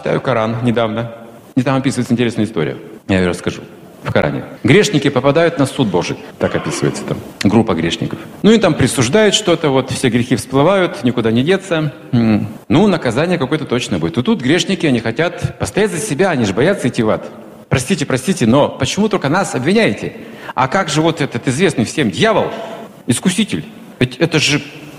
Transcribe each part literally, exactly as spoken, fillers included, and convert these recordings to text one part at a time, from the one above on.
читаю Коран недавно. И там описывается интересная история. Я ее расскажу. В Коране. Грешники попадают на суд Божий. Так описывается там. Группа грешников. Ну и там присуждают что-то, вот все грехи всплывают, никуда не деться. Ну, наказание какое-то точно будет. И тут грешники, они хотят постоять за себя, они же боятся идти в ад. Простите, простите, но почему только нас обвиняете? А как же вот этот известный всем дьявол, искуситель? Ведь это же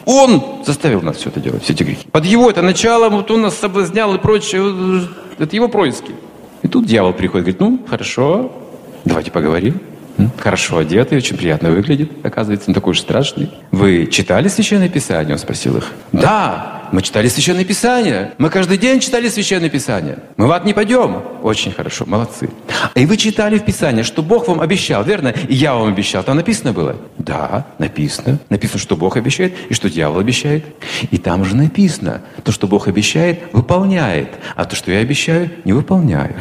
он заставил нас все это делать, все эти грехи. Под его это начало, вот он нас соблазнял и прочее. Это его происки. И тут дьявол приходит, говорит, ну, хорошо, давайте поговорим. Хорошо одетый, очень приятно выглядит, оказывается, он такой уж страшный. Вы читали Священное Писание? Он спросил их. Да, мы читали Священное Писание. Мы каждый день читали Священное Писание. Мы в ад не пойдем. Очень хорошо, молодцы. И вы читали в Писании, что Бог вам обещал, верно? И я вам обещал. Там написано было? Да, написано. Написано, что Бог обещает и что дьявол обещает. И там уже написано, то, что Бог обещает, выполняет. А то, что я обещаю, не выполняю.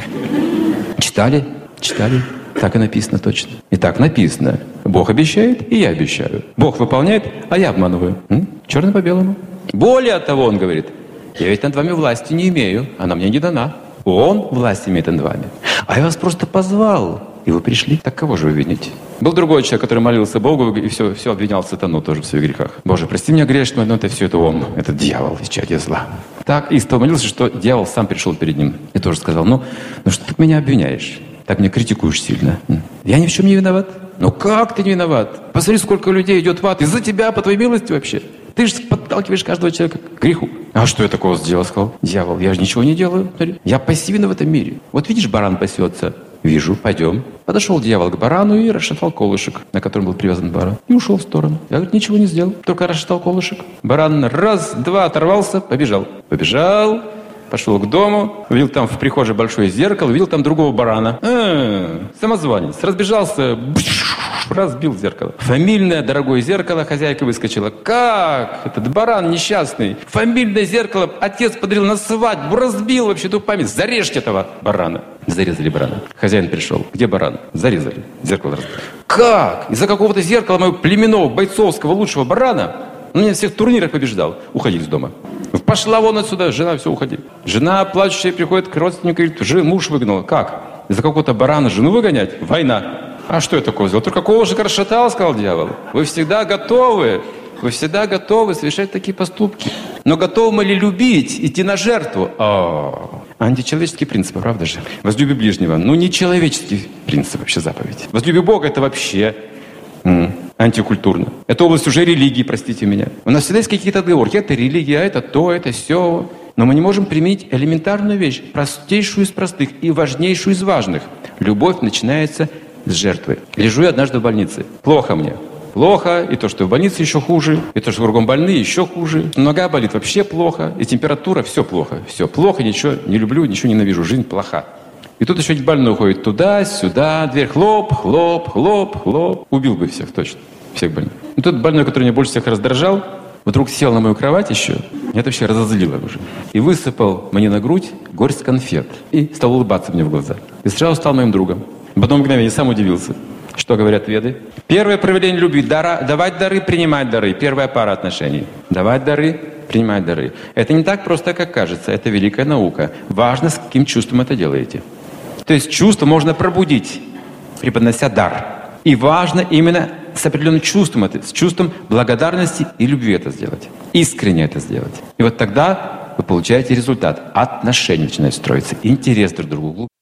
Читали? Читали? Так и написано точно. И так написано. Бог обещает, и я обещаю. Бог выполняет, а я обманываю. М? Черно по белому. Более того, он говорит, я ведь над вами власти не имею, она мне не дана. Он власть имеет над вами. А я вас просто позвал, и вы пришли. Так кого же вы вините? Был другой человек, который молился Богу, и все, все обвинял сатану тоже в своих грехах. Боже, прости меня грешного, но это все это он, это дьявол, исчадие зла. Так истово молился, что дьявол сам пришел перед ним и тоже сказал, ну, ну что ты меня обвиняешь? Так меня критикуешь сильно. Я ни в чем не виноват. Ну как ты не виноват? Посмотри, сколько людей идет в ад из-за тебя, по твоей милости вообще. Ты же подталкиваешь каждого человека к греху. А что я такого сделал, сказал дьявол? Я же ничего не делаю. Я пассивен в этом мире. Вот видишь, баран пасется. Вижу, пойдем. Подошел дьявол к барану и расшатал колышек, на котором был привязан баран. И ушел в сторону. Я, говорит, ничего не сделал, только расшатал колышек. Баран раз, два оторвался, побежал. Побежал. Пошел к дому, увидел там в прихожей большое зеркало, увидел там другого барана. А, самозванец. Разбежался, разбил зеркало. Фамильное дорогое зеркало, хозяйка выскочила. Как? Этот баран несчастный. Фамильное зеркало отец подарил на свадьбу, разбил вообще ту память. Зарежьте этого барана. Зарезали барана. Хозяин пришел. Где баран? Зарезали. Зеркало разбили. Как? Из-за какого-то зеркала моего племенного, бойцовского, лучшего барана? Он меня на всех турнирах побеждал. Уходи из дома. Пошла вон отсюда, жена, все, уходи. Жена, плачущая, приходит к родственнику и говорит, муж выгнал. Как? Из-за какого-то барана жену выгонять? Война. А что я такого сделал? Только колышек расшатал, сказал дьявол. Вы всегда готовы, вы всегда готовы совершать такие поступки. Но готовы мы ли любить, идти на жертву? О, античеловеческие принципы, правда же? Возлюби ближнего. Ну, не человеческий принцип вообще заповедь. Возлюби Бога, это вообще... М- антикультурно. Это область уже религии, простите меня. У нас всегда есть какие-то отговорки. Это религия, это то, это все. Но мы не можем применить элементарную вещь, простейшую из простых и важнейшую из важных. Любовь начинается с жертвы. Лежу я однажды в больнице. Плохо мне. Плохо. И то, что в больнице еще хуже. И то, что кругом больные, еще хуже. Нога болит вообще плохо. И температура, все плохо. Все плохо, ничего не люблю, ничего ненавижу. Жизнь плоха. И тут еще больной ходит туда, сюда, дверь хлоп, хлоп, хлоп, хлоп. Убил бы всех, точно. Всех больных. И тут больной, который меня больше всех раздражал, вдруг сел на мою кровать еще. Меня это вообще разозлило уже. И высыпал мне на грудь горсть конфет. И стал улыбаться мне в глаза. И сразу стал моим другом. В одно мгновение сам удивился. Что говорят веды? Первое проявление любви. Дара, давать дары, принимать дары. Первая пара отношений. Давать дары, принимать дары. Это не так просто, как кажется. Это великая наука. Важно, с каким чувством это делаете. То есть чувство можно пробудить, преподнося дар. И важно именно с определенным чувством, это, с чувством благодарности и любви это сделать. Искренне это сделать. И вот тогда вы получаете результат. Отношения начинают строиться. Интерес друг к другу.